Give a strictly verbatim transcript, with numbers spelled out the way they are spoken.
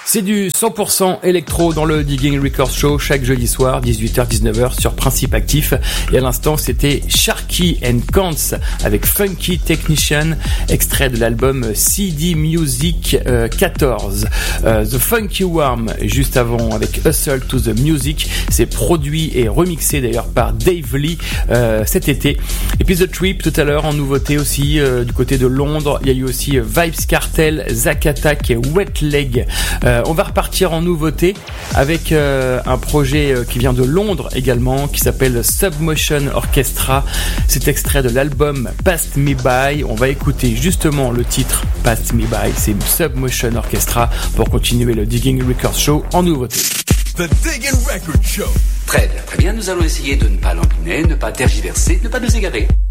C'est du cent pour cent électro dans le Digging Records Show chaque jeudi soir, dix-huit heures dix-neuf heures sur Principe Actif. Et à l'instant, c'était Sharky and Kants avec Funky Technician, extrait de l'album C D Music euh, quatorze. Euh, The Funky Worm, juste avant, avec Hustle to the Music. C'est produit et remixé d'ailleurs par Dave Lee euh, cet été. Et puis The Trip tout à l'heure en nouveauté aussi euh, du côté de Londres. Il y a eu aussi euh, Vibes Cartel, Zack Attack et Wet Leg. Euh, on va repartir en nouveauté avec euh, un projet euh, qui vient de Londres également, qui s'appelle Submotion Orchestra. C'est extrait de l'album Passed Me By. On va écouter justement le titre Passed Me By. C'est Submotion Orchestra pour continuer le Digging Records Show en nouveauté. The Digging Records Show. Très bien, très bien. Nous allons essayer de ne pas l'empiner, ne pas tergiverser, ne pas nous égarer.